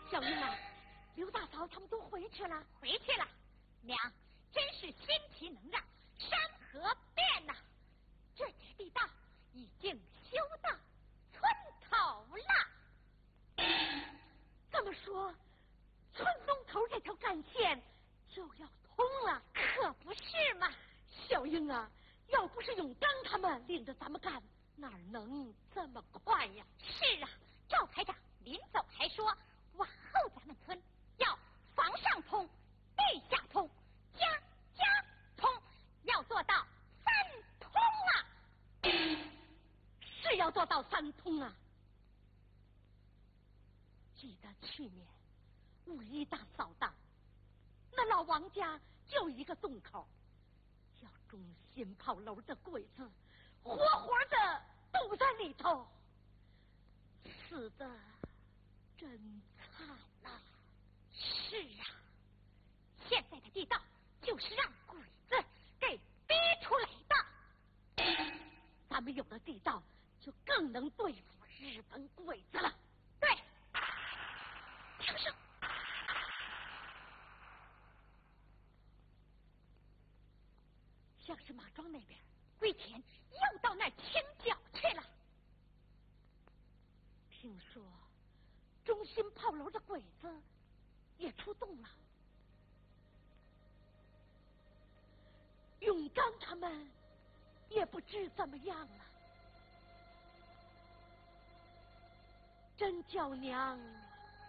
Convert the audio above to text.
小英啊，刘大嫂他们都回去了。 回去了，娘真是心齐能让，山河变呐。这节地道已经修到村头了。 这么说，村东头这条干线就要通了， 可不是嘛？ 小英啊，要不是永刚他们领着咱们干，哪能这么快呀？ 是啊，赵排长临走还说，往后咱们村要房上通，地下通，家家通，要做到三通啊！ 是要做到三通啊！记得去年5·1大扫荡，那老王家就一个洞口，叫中心炮楼的鬼子活活的堵在里头，死的真惨呐！ 是啊，现在的地道就是让鬼子给逼出来的。 咱们有了地道，就更能对付日本鬼子了。 对，听声， 像是马庄那边， 归田又到那清剿去了。 听说中心炮楼的鬼子也出动了，永刚他们也不知怎么样了，真叫娘